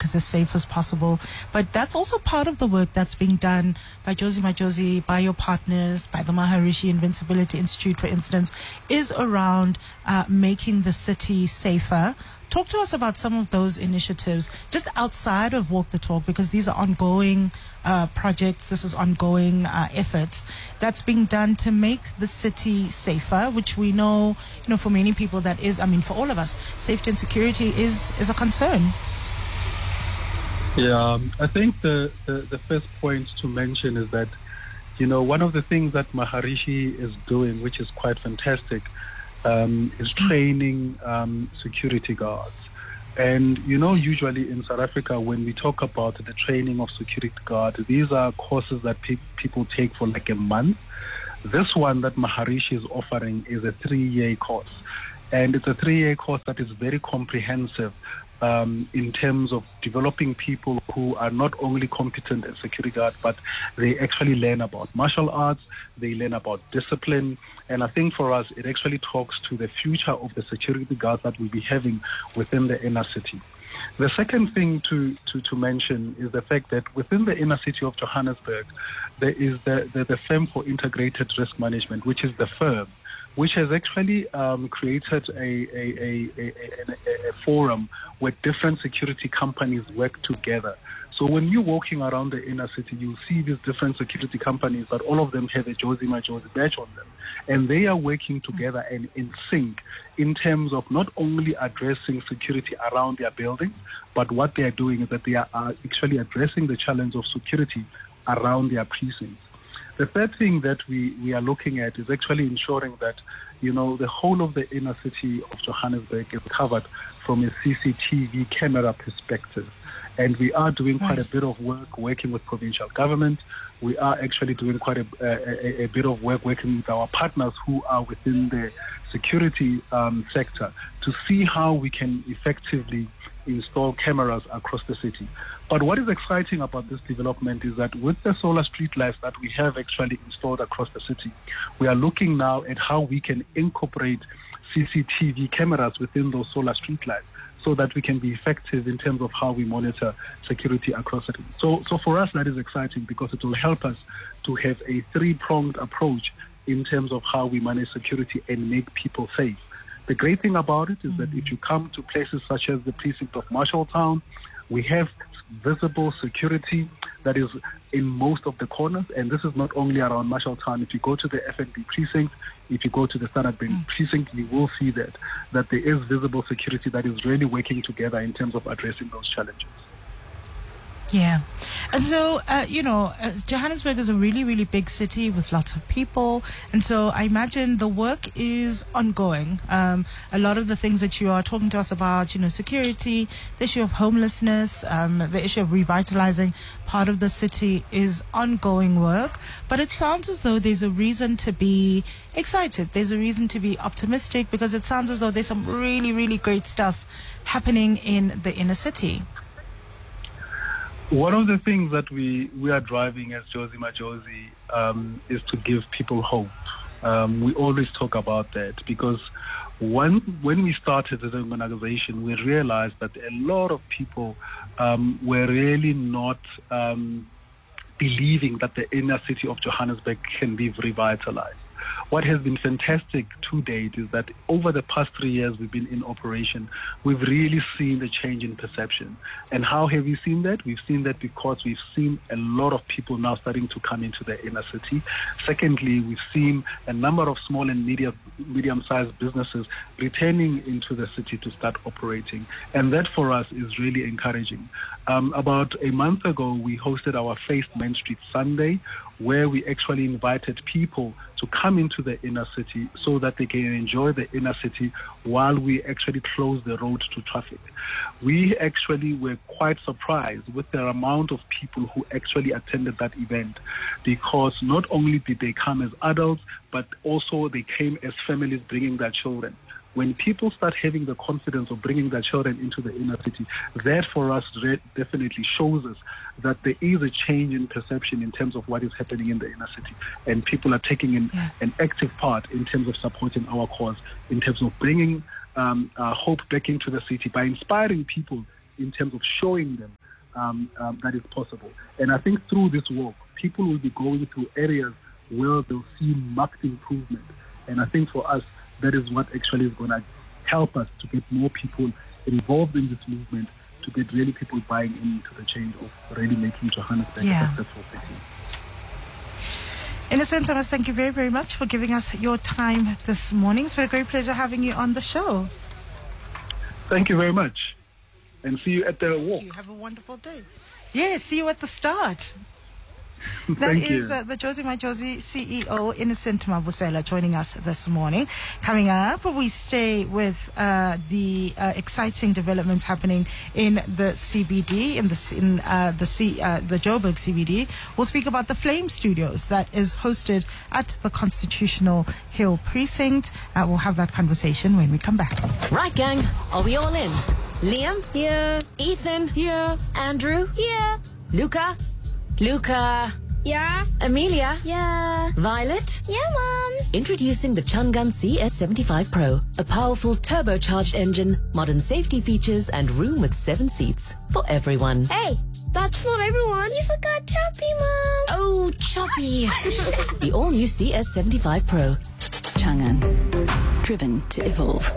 is as safe as possible. But that's also part of the work that's being done by Josie Majosi, by your partners, by the Maharishi Invincibility Institute, for instance, is around making the city safer. Talk to us about some of those initiatives just outside of Walk the Talk, because these are ongoing projects. This is ongoing efforts that's being done to make the city safer, which we know, for many people that is, for all of us, safety and security is a concern. Yeah, I think the first point to mention is that, one of the things that Maharishi is doing, which is quite fantastic, is training security guards. And, usually in South Africa, when we talk about the training of security guards, these are courses that people take for like a month. This one that Maharishi is offering is a 3-year course. And it's a 3-year course that is very comprehensive in terms of developing people who are not only competent as security guards, but they actually learn about martial arts, they learn about discipline. And I think for us, it actually talks to the future of the security guards that we'll be having within the inner city. The second thing to mention is the fact that within the inner city of Johannesburg, there is the Firm for Integrated Risk Management, which is the firm, which has actually created a forum where different security companies work together. So when you're walking around the inner city, you see these different security companies, but all of them have a Josie Majosi badge on them. And they are working together and in sync in terms of not only addressing security around their buildings, but what they are doing is that they are actually addressing the challenge of security around their precincts. The third thing that we are looking at is actually ensuring that, the whole of the inner city of Johannesburg is covered from a CCTV camera perspective. And we are doing quite a bit of work working with provincial government. We are actually doing quite a bit of work working with our partners who are within the security sector to see how we can effectively install cameras across the city. But what is exciting about this development is that with the solar street lights that we have actually installed across the city, we are looking now at how we can incorporate CCTV cameras within those solar street lights, so that we can be effective in terms of how we monitor security across it. So for us, that is exciting because it will help us to have a 3-pronged approach in terms of how we manage security and make people safe. The great thing about it is that if you come to places such as the precinct of Marshalltown, we have visible security that is in most of the corners, and this is not only around Marshalltown. If you go to the FNB precinct, if you go to the Standard Bank precinct, you will see that there is visible security that is really working together in terms of addressing those challenges. Yeah. And so, Johannesburg is a really, really big city with lots of people. And so I imagine the work is ongoing. A lot of the things that you are talking to us about, security, the issue of homelessness, the issue of revitalizing part of the city is ongoing work. But it sounds as though there's a reason to be excited. There's a reason to be optimistic because it sounds as though there's some really, really great stuff happening in the inner city. One of the things that we are driving as Josie Majosi is to give people hope. We always talk about that because when we started as an organization, we realized that a lot of people were really not believing that the inner city of Johannesburg can be revitalized. What has been fantastic to date is that over the past 3 years we've been in operation, we've really seen a change in perception. And how have we seen that? We've seen that because we've seen a lot of people now starting to come into the inner city. Secondly, we've seen a number of small and medium-sized businesses returning into the city to start operating. And that for us is really encouraging. About a month ago, we hosted our Faced Main Street Sunday, where we actually invited people to come into the inner city so that they can enjoy the inner city while we actually close the road to traffic. We actually were quite surprised with the amount of people who actually attended that event, because not only did they come as adults, but also they came as families bringing their children. When people start having the confidence of bringing their children into the inner city, that for us definitely shows us that there is a change in perception in terms of what is happening in the inner city. And people are taking an active part in terms of supporting our cause, in terms of bringing hope back into the city by inspiring people in terms of showing them that it's possible. And I think through this walk, people will be going through areas where they'll see marked improvement. And I think for us, that is what actually is going to help us to get more people involved in this movement, to get really people buying into the change of really making Johannesburg a successful city. Innocent Thomas, thank you very, very much for giving us your time this morning. It's been a great pleasure having you on the show. Thank you very much. And see you at the walk. You have a wonderful day. Yeah, see you at the start. That Thank is you. the Josie My Josie CEO, Innocent Mabusela, joining us this morning. Coming up, we stay with the exciting developments happening in the CBD, in the Joburg CBD. We'll speak about the Flame Studios that is hosted at the Constitutional Hill Precinct. We'll have that conversation when we come back. Right, gang, are we all in? Liam? Here. Ethan? Here. Andrew? Here. Luca? Yeah. Amelia? Yeah. Violet? Yeah, Mom. Introducing the Chungun CS75 Pro. A powerful turbocharged engine, modern safety features, and room with 7 seats for everyone. Hey, that's not everyone. You forgot Choppy, Mom. Oh, Choppy. The all-new CS75 Pro. Chang'an. Driven to evolve.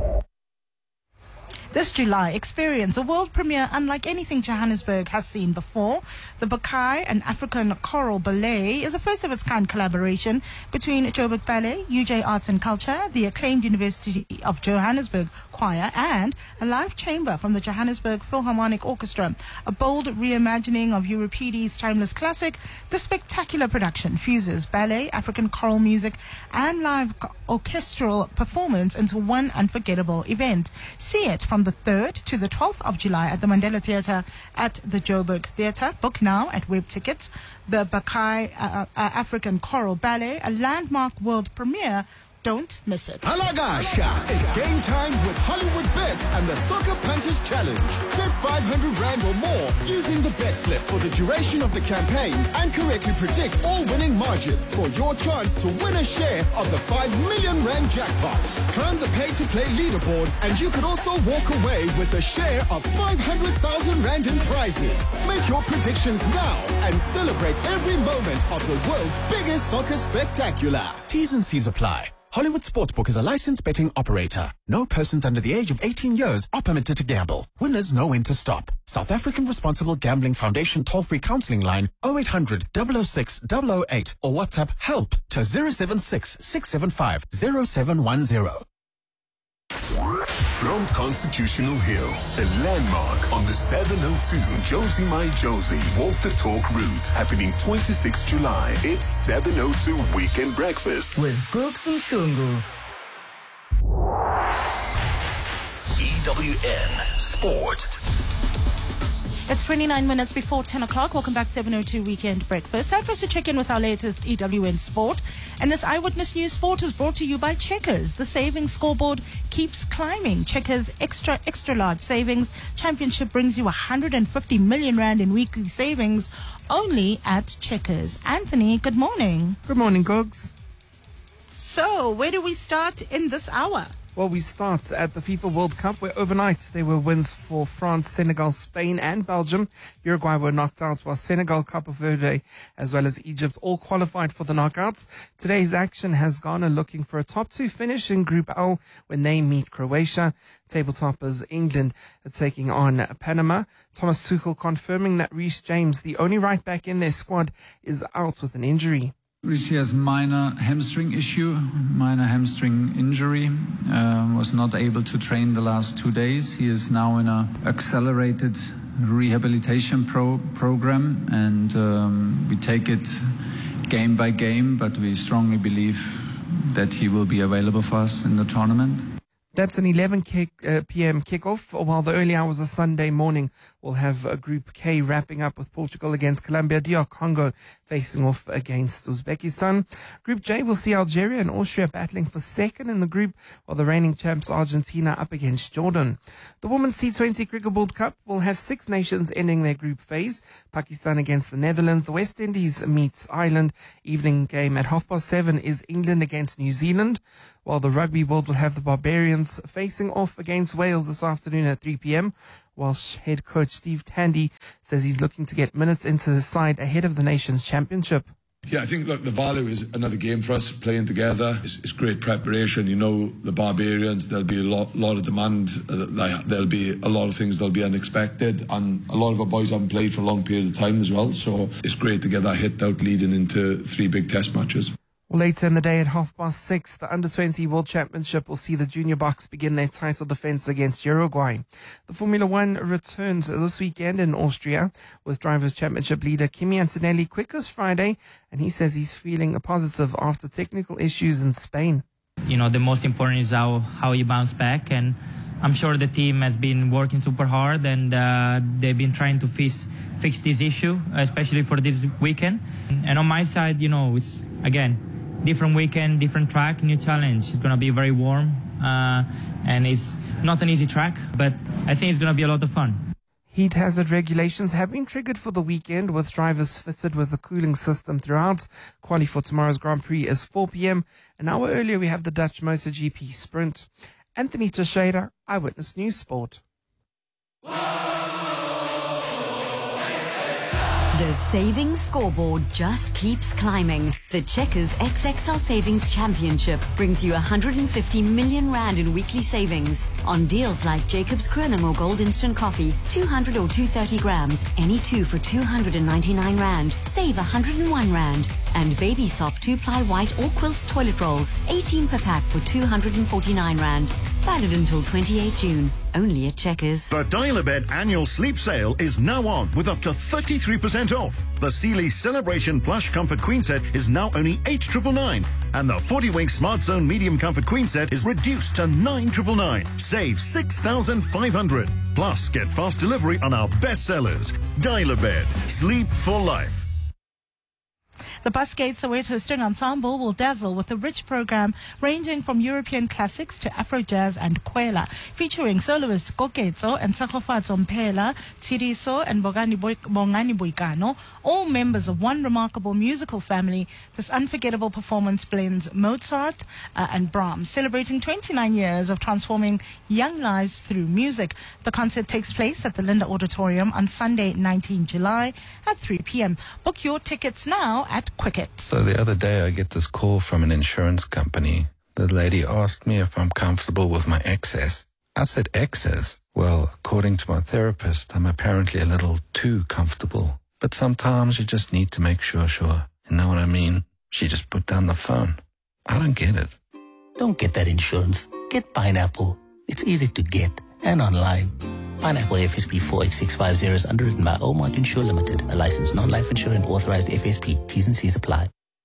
This July, experience a world premiere unlike anything Johannesburg has seen before. The Bakai, an African choral ballet, is a first-of-its-kind collaboration between Joburg Ballet, UJ Arts and Culture, the acclaimed University of Johannesburg Choir, and a live chamber from the Johannesburg Philharmonic Orchestra. A bold reimagining of Euripides' timeless classic, the spectacular production fuses ballet, African choral music, and live orchestral performance into one unforgettable event. See it from the 3rd to the 12th of July at the Mandela Theatre at the Joburg Theatre. Book now at Web Tickets. The Bakai African Choral Ballet, a landmark world premiere. Don't miss it. Halagasha! It's game time with Hollywood Bets and the Soccer Punches Challenge. Bet 500 Rand or more using the bet slip for the duration of the campaign and correctly predict all winning margins for your chance to win a share of the 5 million Rand jackpot. Climb the pay-to-play leaderboard and you could also walk away with a share of 500,000 Rand in prizes. Make your predictions now and celebrate every moment of the world's biggest soccer spectacular. T's and C's apply. Hollywood Sportsbook is a licensed betting operator. No persons under the age of 18 years are permitted to gamble. Winners know when to stop. South African Responsible Gambling Foundation toll-free counseling line 0800 006 008 or WhatsApp help to 076 675 0710. From Constitutional Hill, a landmark on the 702 Josie My Josie Walk the Talk route, happening 26 July. It's 702 Weekend Breakfast With Brooks and Shungu. EWN Sport. It's 29 minutes before 10 o'clock. Welcome back to 702 Weekend Breakfast. Time for us to check in with our latest EWN Sport. And this Eyewitness News Sport is brought to you by Checkers. The savings scoreboard keeps climbing. Checkers extra large savings championship brings you 150 million Rand in weekly savings only at Checkers. Anthony, good morning. Good morning, Gogs. So, where do we start in this hour? Well, we start at the FIFA World Cup, where overnight there were wins for France, Senegal, Spain and Belgium. Uruguay were knocked out, while Senegal, Cape Verde, as well as Egypt all qualified for the knockouts. Today's action has Ghana looking for a top 2 finish in Group L when they meet Croatia. Tabletoppers England are taking on Panama. Thomas Tuchel confirming that Reece James, the only right back in their squad, is out with an injury. Reece has minor hamstring injury, was not able to train the last 2 days. He is now in a accelerated rehabilitation program, and we take it game by game, but we strongly believe that he will be available for us in the tournament. That's an 11 p.m. kickoff, while the early hours of Sunday morning will have Group K wrapping up with Portugal against Colombia, DR Congo facing off against Uzbekistan. Group J will see Algeria and Austria battling for second in the group, while the reigning champs Argentina up against Jordan. The Women's T20 Cricket World Cup will have 6 nations ending their group phase. Pakistan against the Netherlands, the West Indies meets Ireland. Evening game at 7:30 is England against New Zealand, while the Rugby World will have the Barbarians facing off against Wales this afternoon at 3 p.m. Welsh head coach Steve Tandy says he's looking to get minutes into the side ahead of the nation's championship. Yeah, I think the value is another game for us playing together. It's great preparation. You know, the Barbarians, there'll be a lot of demand. There'll be a lot of things that'll be unexpected, and a lot of our boys haven't played for a long period of time as well. So it's great to get that hit out leading into 3 big test matches. Later in the day at 6:30, the Under-20 World Championship will see the Junior Bucks begin their title defense against Uruguay. The Formula One returns this weekend in Austria with Drivers' Championship leader Kimi Antonelli quick as Friday, and he says he's feeling positive after technical issues in Spain. You know, the most important is how you bounce back, and I'm sure the team has been working super hard, and they've been trying to fix this issue, especially for this weekend. And on my side, you know, it's, again, different weekend, different track, new challenge. It's going to be very warm, and it's not an easy track, but I think it's going to be a lot of fun. Heat hazard regulations have been triggered for the weekend, with drivers fitted with a cooling system throughout. Quali for tomorrow's Grand Prix is 4 p.m. An hour earlier, we have the Dutch MotoGP Sprint. Anthony Teixeira, Eyewitness News Sport. The savings scoreboard just keeps climbing. The Checkers XXL Savings Championship brings you 150 million rand in weekly savings on deals like Jacob's Kroning or Gold Instant Coffee, 200 or 230 grams, any 2 for 299 rand. Save 101 rand. And Baby Soft 2-ply white or quilts toilet rolls, 18 per pack for 249 rand. Valid until 28 June. Only at Checkers. The Dial-A-Bed annual sleep sale is now on with up to 33% off. The Sealy Celebration Plush Comfort Queen Set is now only 8,999, and the 40-Wink Smart Zone Medium Comfort Queen Set is reduced to 9,999. Save 6,500. Plus, get fast delivery on our best sellers. Dial-A-Bed. Sleep for life. The Busgate Soweto String Ensemble will dazzle with a rich program ranging from European classics to Afro jazz and Kwela, featuring soloists Koketso and Sakhofatso Mphela, Tiriso and Bongani Boikano, all members of one remarkable musical family. This unforgettable performance blends Mozart and Brahms, celebrating 29 years of transforming young lives through music. The concert takes place at the Linda Auditorium on Sunday, 19 July at 3 p.m. Book your tickets now at Quicket. So the other day I get this call from an insurance company. The lady asked me if I'm comfortable with my excess. I said, excess? Well, according to my therapist, I'm apparently a little too comfortable. But sometimes you just need to make sure. You know what I mean? She just put down the phone. I don't get it. Don't get that insurance. Get Pineapple. It's easy to get and online. Pineapple FSP 48650 is underwritten by Omart Insure Limited, a licensed non-life insurer and authorized FSP. T's and C's apply.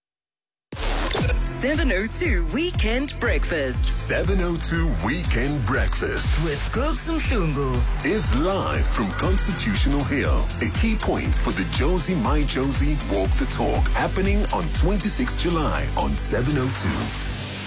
702 Weekend Breakfast. 702 Weekend Breakfast with Gugs Mhlungu is live from Constitutional Hill. A key point for the Josie My Josie Walk the Talk, happening on 26 July on 702.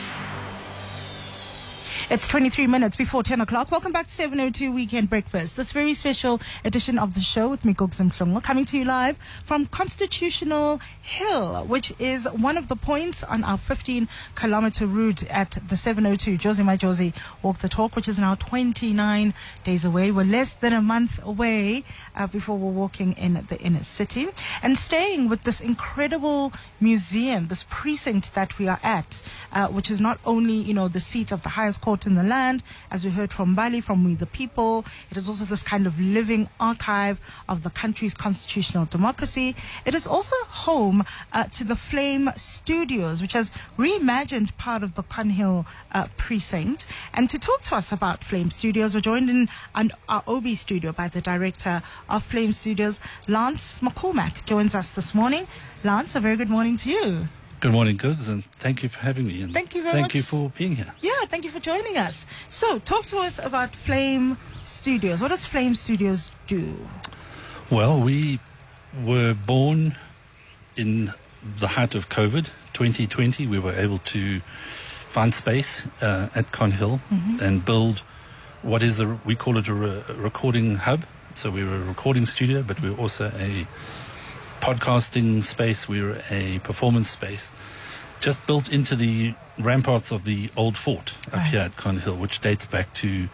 It's 23 minutes before 10 o'clock. Welcome back to 702 Weekend Breakfast. This very special edition of the show with me, Gugs Mhlungu, coming to you live from Constitutional Hill, which is one of the points on our 15-kilometer route at the 702 Josie My Josie Walk the Talk, which is now 29 days away. We're less than a month away before we're walking in the inner city. And staying with this incredible museum, this precinct that we are at, which is not only, you know, the seat of the highest court in the land, as we heard from Bali, from We the People. It is also this kind of living archive of the country's constitutional democracy. It is also home to the Flame Studios, which has reimagined part of the Cornhill precinct. And to talk to us about Flame Studios, we're joined in our OB studio by the director of Flame Studios, Lance McCormack, joins us this morning. Lance, a very good morning to you. Good morning, Gugs, and thank you for having me. And thank you very much. Thank you for being here. Yeah, thank you for joining us. So, talk to us about Flame Studios. What does Flame Studios do? Well, we were born in the height of COVID, 2020. We were able to find space at Cornhill and build what is we call it a recording hub. So we were a recording studio, but we were also a podcasting space, we were a performance space. just built into the ramparts of the old fort up here at Conhill, which dates back to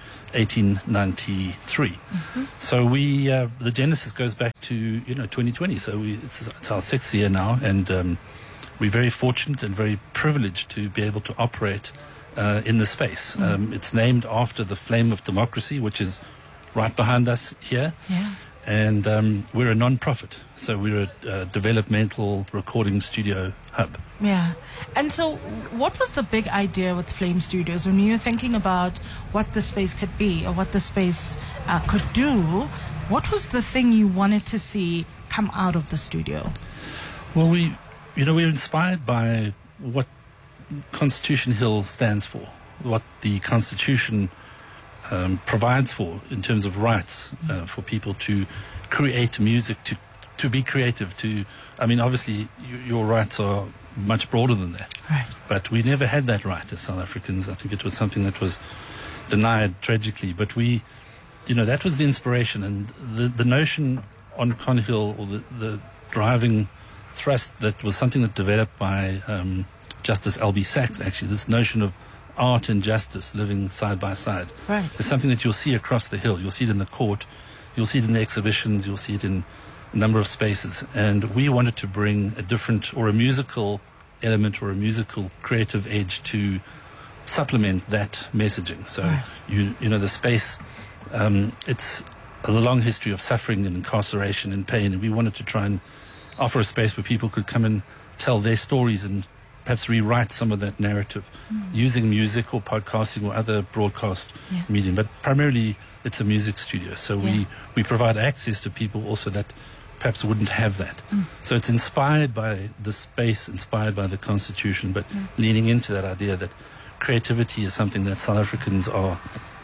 1893. So the genesis goes back to 2020. So it's our 6th year now, and we're very fortunate and very privileged to be able to operate in the space. It's named after the Flame of Democracy, which is right behind us here. Yeah. And we're a non-profit, so we're a developmental recording studio hub. Yeah. And so what was the big idea with Flame Studios when you were thinking about what the space could be or what the space could do? What was the thing you wanted to see come out of the studio? Well, we're inspired by what Constitution Hill stands for, what the Constitution provides for in terms of rights for people to create music, to be creative, obviously your rights are much broader than that. Right. But we never had that right as South Africans. I think it was something that was denied tragically. But that was the inspiration, and the notion on Conhill, or the driving thrust, that was something that developed by Justice L.B. Sachs, actually, this notion of art and justice living side by side. Right. It's something that you'll see across the hill. You'll see it in the court, you'll see it in the exhibitions, you'll see it in a number of spaces. And we wanted to bring a different, or a musical element, or a musical creative edge to supplement that messaging. So, the space, it's a long history of suffering and incarceration and pain, and we wanted to try and offer a space where people could come and tell their stories and perhaps rewrite some of that narrative using music or podcasting or other broadcast medium. But primarily it's a music studio. So we provide access to people also that perhaps wouldn't have that. So it's inspired by the space, inspired by the Constitution, but leaning into that idea that creativity is something that South Africans are,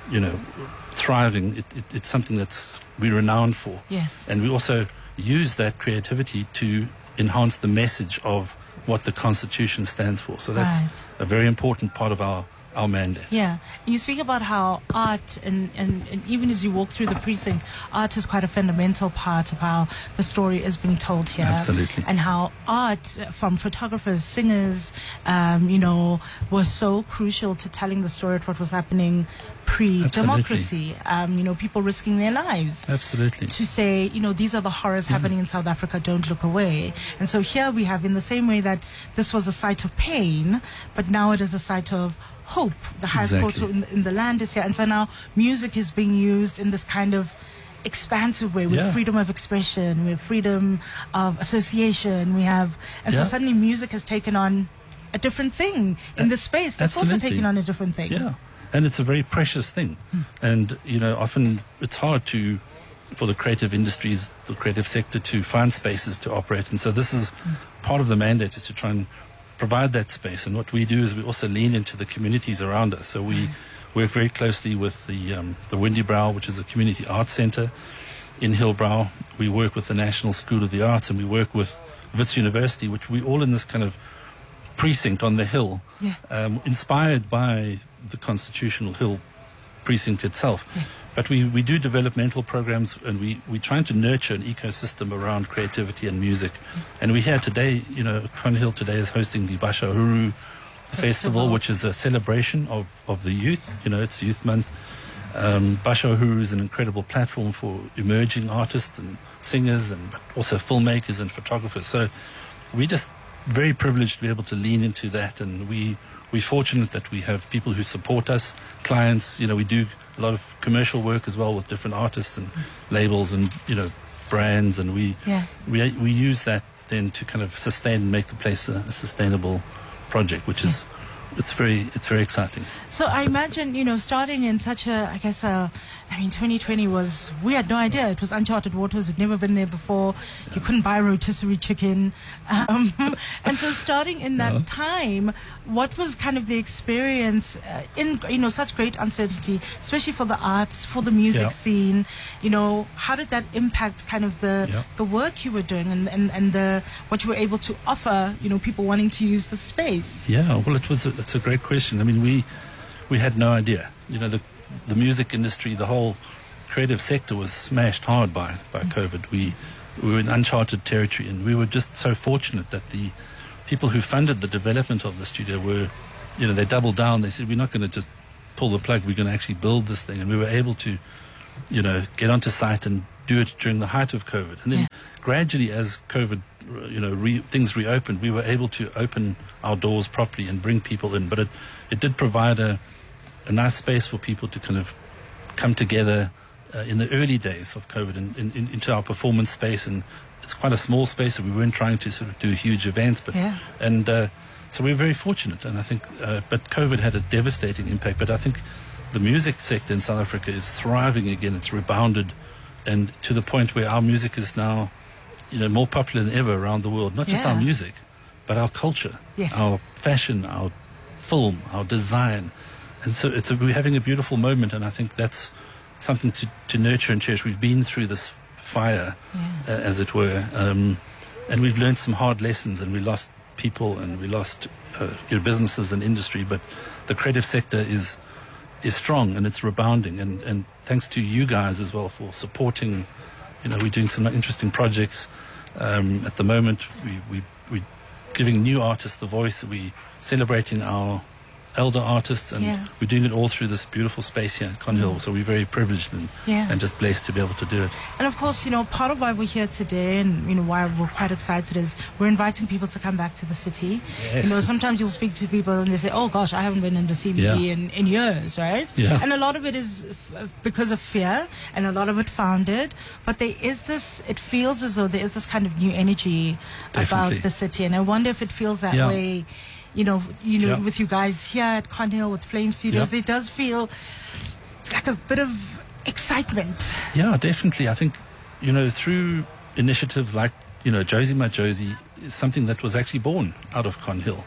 thriving. It's something that's we're renowned for. Yes. And we also use that creativity to enhance the message of what the Constitution stands for. So that's a very important part of our mandate. Yeah. You speak about how art, and even as you walk through the precinct, art is quite a fundamental part of how the story is being told here. Absolutely. And how art from photographers, singers, was so crucial to telling the story of what was happening pre-democracy. People risking their lives. Absolutely. To say, these are the horrors happening in South Africa, don't look away. And so here we have, in the same way that this was a site of pain, but now it is a site of hope. The highest quote in the land is here. And so now music is being used in this kind of expansive way, with freedom of expression, with freedom of association. So suddenly music has taken on a different thing in this space that's also taken on a different thing. Yeah. And it's a very precious thing. And, often it's hard for the creative industries, the creative sector, to find spaces to operate. And so this is part of the mandate, is to try and provide that space. And what we do is we also lean into the communities around us. So we work very closely with the Windy Brow, which is a community arts centre in Hillbrow. We work with the National School of the Arts, and we work with Wits University, which we all in this kind of precinct on the hill, inspired by the Constitutional Hill precinct itself. But we do developmental programs, and we're trying to nurture an ecosystem around creativity and music. And we here today, Conhill today is hosting the Basha Uhuru Festival, which is a celebration of the youth. It's Youth Month. Basha Uhuru is an incredible platform for emerging artists and singers, but also filmmakers and photographers. So we're just very privileged to be able to lean into that, and we're fortunate that we have people who support us, clients. We do a lot of commercial work as well with different artists and labels and brands, and we use that then to kind of sustain and make the place a sustainable project, which is it's very exciting. So I imagine, starting in such a, 2020 was, we had no idea. It was uncharted waters. We'd never been there before. You couldn't buy rotisserie chicken. And so starting in that time, what was kind of the experience in, such great uncertainty, especially for the arts, for the music scene? How did that impact kind of the work you were doing and the what you were able to offer, people wanting to use the space? Yeah, well, it's a great question. I mean, we had no idea. The music industry, the whole creative sector was smashed hard by COVID. We were in uncharted territory, and we were just so fortunate that the people who funded the development of the studio were, they doubled down. They said, we're not going to just pull the plug. We're going to actually build this thing. And we were able to, get onto site and do it during the height of COVID. And then gradually, as COVID, things reopened, we were able to open our doors properly and bring people in. But it did provide a nice space for people to kind of come together in the early days of COVID and into our performance space. And it's quite a small space, so we weren't trying to sort of do huge events. But so we're very fortunate. And I think, but COVID had a devastating impact. But I think the music sector in South Africa is thriving again. It's rebounded, and to the point where our music is now, more popular than ever around the world. Not just our music, but our culture, our fashion, our film, our design. And so we're having a beautiful moment, and I think that's something to nurture and cherish. We've been through this fire, as it were, and we've learned some hard lessons, and we lost people, and we lost businesses and industry, but the creative sector is strong, and it's rebounding, and thanks to you guys as well for supporting. We're doing some interesting projects at the moment. We're giving new artists the voice. We're celebrating our elder artists, and we're doing it all through this beautiful space here at Conhill. So we're very privileged and just blessed to be able to do it. And of course, part of why we're here today, and why we're quite excited, is we're inviting people to come back to the city. Yes. Sometimes you'll speak to people and they say, "Oh gosh, I haven't been in the CBD in years," right? Yeah. And a lot of it is because of fear, and a lot of it founded. But there is this. It feels as though there is this kind of new energy about the city, and I wonder if it feels that way. With you guys here at Conhill with Flame Studios, there does feel like a bit of excitement. Yeah, definitely. I think, through initiatives like, Josie My Josie is something that was actually born out of Conhill.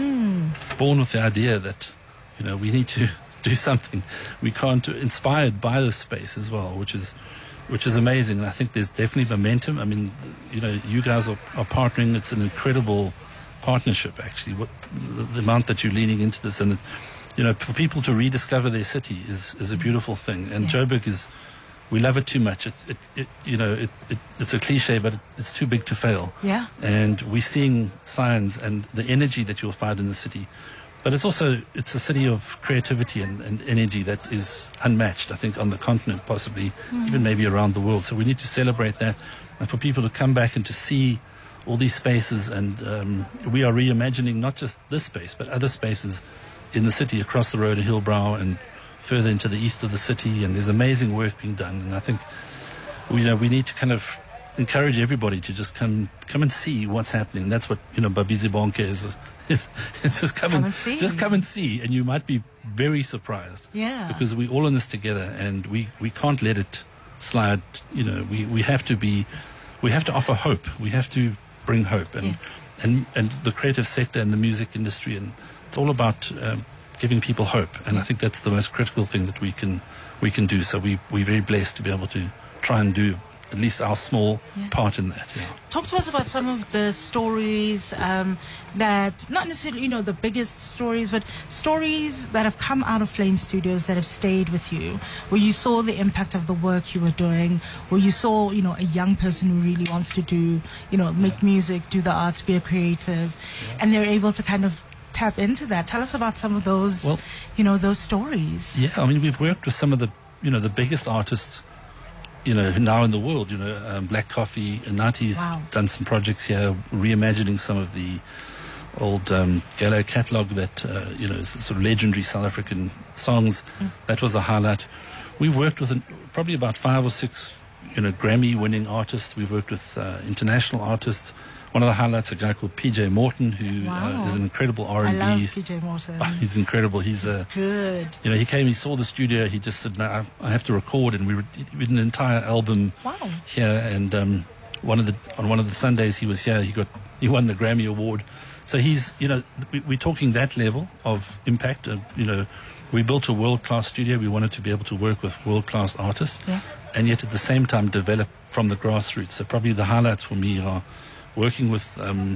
Born with the idea that, we need to do something. We can't, inspired by this space as well, which is amazing. And I think there's definitely momentum. I mean, you guys are partnering. It's an incredible partnership, actually. What the amount that you're leaning into this, and for people to rediscover their city is a beautiful thing. And Joburg we love it too much. It's a cliche, but it's too big to fail. Yeah. And we're seeing signs and the energy that you'll find in the city. But it's a city of creativity and energy that is unmatched, I think, on the continent, possibly even maybe around the world. So we need to celebrate that, and for people to come back and to see all these spaces, and we are reimagining not just this space, but other spaces in the city, across the road in Hillbrow and further into the east of the city. And there's amazing work being done. And I think we need to kind of encourage everybody to just come and see what's happening. And that's what Babizi Bonke is. It's just come and see, and you might be very surprised. Yeah. Because we're all in this together, and we can't let it slide. We have to offer hope. We have to bring hope, and the creative sector and the music industry, and it's all about giving people hope. And I think that's the most critical thing that we can do. So we're very blessed to be able to try and do at least our small part in that. Talk to us about some of the stories that, not necessarily the biggest stories, but stories that have come out of Flame Studios that have stayed with you, where you saw the impact of the work you were doing, where you saw a young person who really wants to do make music, do the arts, be a creative, and they're able to kind of tap into that. Tell us about some of those those stories. Yeah, I mean, we've worked with some of the the biggest artists now in the world. Black Coffee, Nati's done some projects here, reimagining some of the old Gallo catalogue that is sort of legendary South African songs. That was a highlight. We worked with probably about 5 or 6 Grammy-winning artists. We've worked with international artists. One of the highlights, a guy called PJ Morton, who is an incredible R&B. I love PJ Morton. He's incredible. He's good. He came, he saw the studio, he just said, "No, I have to record," and we did an entire album here. And on one of the Sundays he was here, he won the Grammy Award. So he's we're talking that level of impact. We built a world-class studio. We wanted to be able to work with world-class artists, and yet at the same time develop from the grassroots. So probably the highlights for me are working with,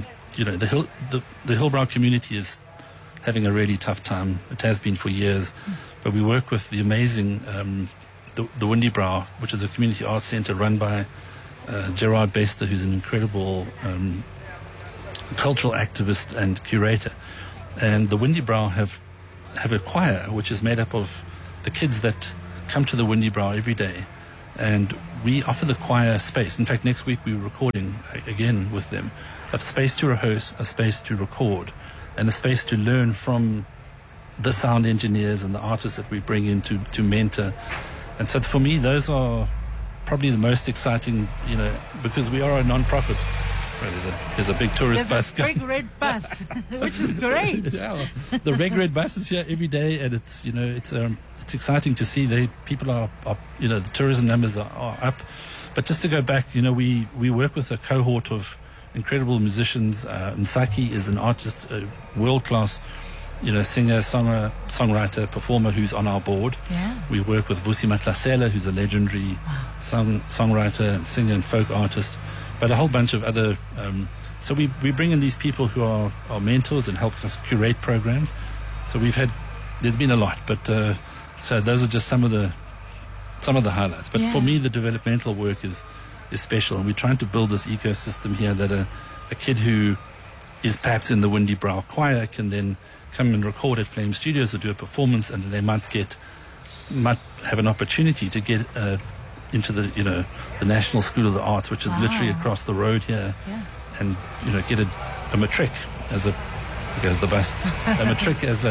the Hillbrow community is having a really tough time. It has been for years. But we work with the amazing, the Windybrow, which is a community arts centre run by Gerard Bester, who's an incredible cultural activist and curator. And the Windy Brow have a choir which is made up of the kids that come to the Windy Brow every day. And we offer the choir space. In fact, next week we're recording again with them. A space to rehearse, a space to record, and a space to learn from the sound engineers and the artists that we bring in to mentor. And so for me, those are probably the most exciting, because we are a non-profit. Sorry, there's a big tourist bus. There's a big red bus, which is great. Yeah, the big red bus is here every day, and it's exciting to see people are the tourism numbers are up. But just to go back, we work with a cohort of incredible musicians. Msaki is an artist, a world-class singer, songwriter, performer who's on our board. Yeah. We work with Vusi Matlasela, who's a legendary songwriter and singer and folk artist, but a whole bunch of other. So we bring in these people who are our mentors and help us curate programs. So there's been a lot, but so those are just some of the highlights. But for me, the developmental work is special, and we're trying to build this ecosystem here that a kid who is perhaps in the Windy Brow choir can then come and record at Flame Studios or do a performance, and they might have an opportunity to get into the National School of the Arts, which is literally across the road here, and get a matric as a matric as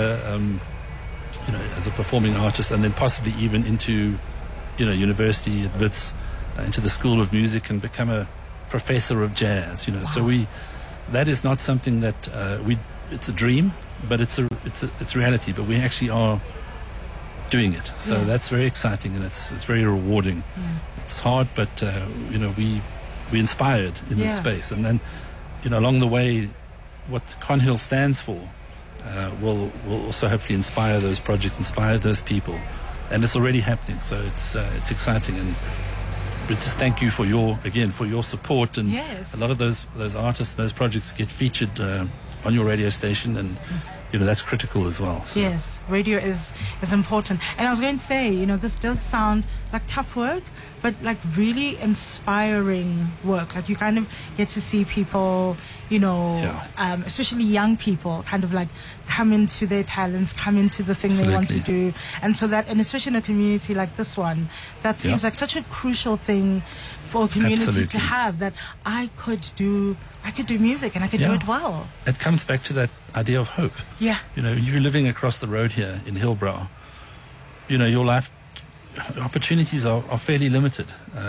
a performing artist, and then possibly even into university at Wits, into the School of Music, and become a professor of jazz. So that is not something that it's a dream, but it's reality. But we actually are doing it. So that's very exciting, and it's very rewarding. It's hard, but we inspired in this space, and then along the way, what Conhill stands for will also hopefully inspire those projects, inspire those people, and it's already happening. So it's exciting, and we just thank you for your support. And a lot of those artists, those projects get featured on your radio station, and that's critical as well. So. Yes, radio is important. And I was going to say, this does sound like tough work, but like really inspiring work. Like you kind of get to see people, especially young people, kind of like come into their talents, come into the thing they want to do. And so and especially in a community like this one, that seems like such a crucial thing for a community to have, that I could do music and I could do it well. It comes back to that idea of hope. Yeah. You're living across the road here in Hillbrow. Your life opportunities are fairly limited.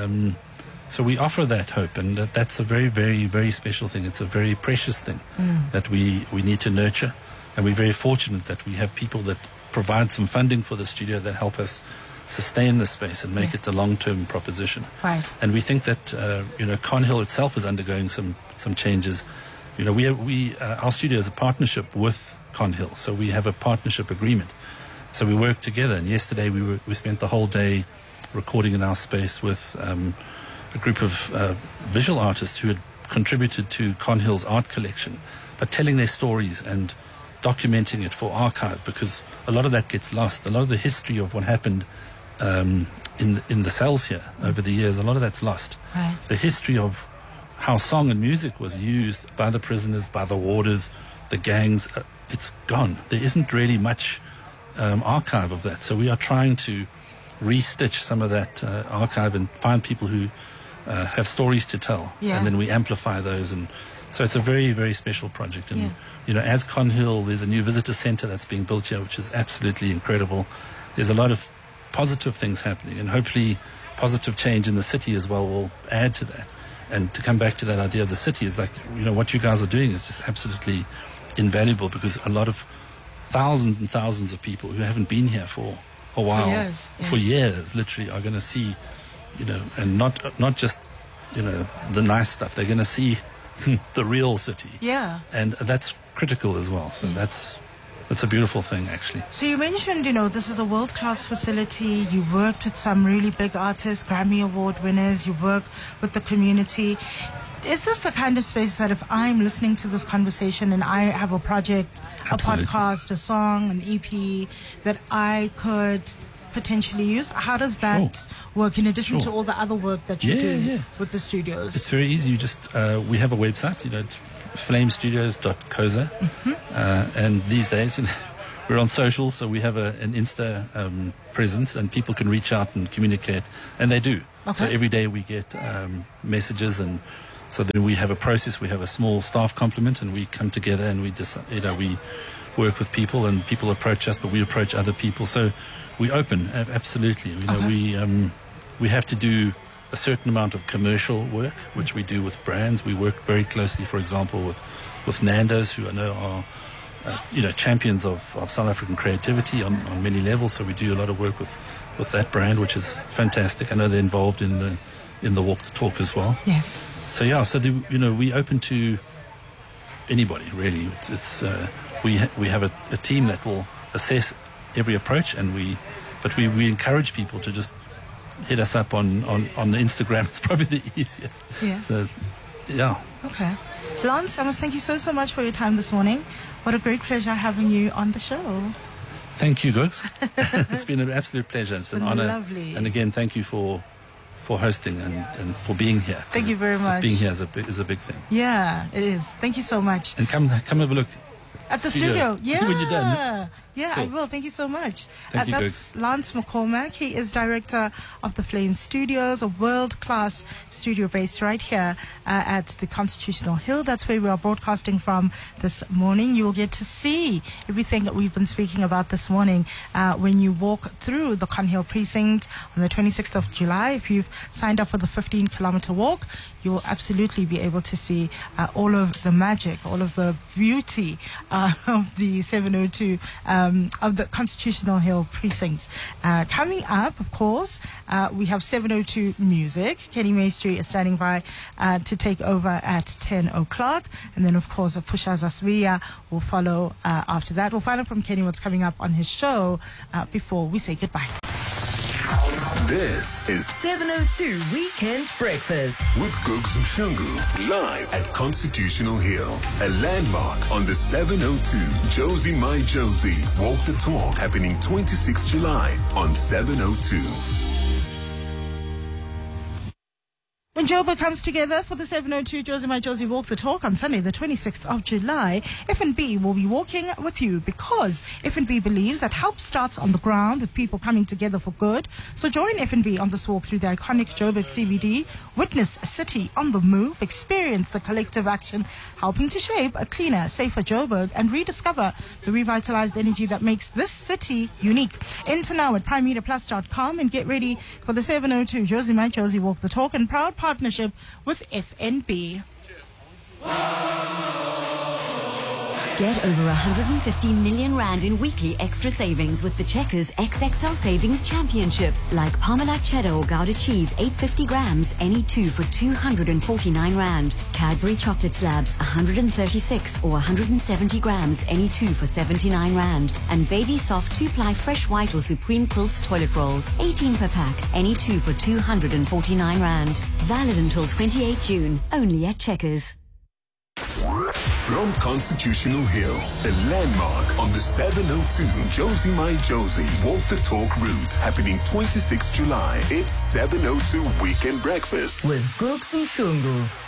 So we offer that hope, and that's a very, very, very special thing. It's a very precious thing that we need to nurture, and we're very fortunate that we have people that provide some funding for the studio that help us sustain the space and make it a long-term proposition. Right. And we think that Conhill itself is undergoing some changes. Our studio is a partnership with Conhill, so we have a partnership agreement. So we work together. And yesterday we spent the whole day recording in our space with a group of visual artists who had contributed to Conhill's art collection, but telling their stories and documenting it for archive, because a lot of that gets lost. A lot of the history of what happened in the cells here over the years, a lot of that's lost. Right. The history of how song and music was used by the prisoners, by the warders, the gangs, it's gone. There isn't really much archive of that. So we are trying to restitch some of that archive and find people who have stories to tell, and then we amplify those. And so it's a very, very special project. And as Conhill, there's a new visitor centre that's being built here, which is absolutely incredible. There's a lot of positive things happening, and hopefully positive change in the city as well will add to that. And to come back to that idea of the city is like, what you guys are doing is just absolutely invaluable, because a lot of thousands and thousands of people who haven't been here for a while, for years, literally, are going to see, and not just, the nice stuff. They're going to see the real city. Yeah. And that's critical as well. So that's a beautiful thing, actually. So you mentioned, this is a world-class facility. You worked with some really big artists, Grammy Award winners. You work with the community. Is this the kind of space that if I'm listening to this conversation and I have a project, Absolutely. a podcast, a song, an EP that I could potentially use? How does that work in addition to all the other work that you do with the studios? It's very easy. You just we have a website, flamestudios.coza. And these days, we're on social, so we have an Insta presence, and people can reach out and communicate, and they do. Okay. So every day we get messages, and so then we have a process. We have a small staff complement, and we come together and we just, we work with people, and people approach us, but we approach other people. So we open, absolutely. We have to do a certain amount of commercial work, which we do with brands. We work very closely, for example, with Nando's, who I know are champions of South African creativity on many levels. So we do a lot of work with that brand, which is fantastic. I know they're involved in the Walk the Talk as well. Yes. So we open to anybody really. We have a team that will assess every approach, and we encourage people to just hit us up on the Instagram. It's probably the easiest. Yeah. So, yeah. Okay. Lance, I must thank you so much for your time this morning. What a great pleasure having you on the show. Thank you, Googs. It's been an absolute pleasure. It's an honor. Lovely. And again, thank you for hosting and for being here. Thank you very much. Just being here is a big thing. Yeah, it is. Thank you so much. And come have a look. At the studio. Yeah. When you're done. Yeah, Cool. I will. Thank you so much. Thank you, that's Lance McCormack. He is director of the Flame Studios, a world-class studio based right here at the Constitutional Hill. That's where we are broadcasting from this morning. You will get to see everything that we've been speaking about this morning when you walk through the Conhill precinct on the 26th of July. If you've signed up for the 15-kilometer walk, you will absolutely be able to see all of the magic, all of the beauty of the 702 of the Constitutional Hill precincts. Coming up, of course, we have 702 music. Kenny Maestri is standing by to take over at 10 o'clock. And then, of course, Pusha Zaswiya will follow after that. We'll find out from Kenny what's coming up on his show before we say goodbye. This is 702 Weekend Breakfast with Googs Mshungu, live at Constitutional Hill, a landmark on the 702 Josie My Josie Walk the Talk, happening 26 July on 702. When Joburg comes together for the 702 Josie My Josie Walk the Talk on Sunday, the 26th of July, F&B will be walking with you because F&B believes that help starts on the ground with people coming together for good. So join F&B on this walk through the iconic Joburg CBD, witness a city on the move, experience the collective action helping to shape a cleaner, safer Joburg, and rediscover the revitalized energy that makes this city unique. Enter now at primemeterplus.com and get ready for the 702 Josie My Josie Walk the Talk in proud partnership with FNB. Get over 150 million rand in weekly extra savings with the Checkers XXL Savings Championship. Like Parmalat cheddar or Gouda cheese, 850 grams, any two for 249 rand. Cadbury chocolate slabs, 136 or 170 grams, any two for 79 rand. And Baby Soft 2-ply fresh white or Supreme Quilts toilet rolls, 18 per pack, any two for 249 rand. Valid until 28 June, only at Checkers. From Constitutional Hill, a landmark on the 702 Josie My Josie Walk the Talk route, happening 26 July. It's 702 Weekend Breakfast with Googs Mshungu.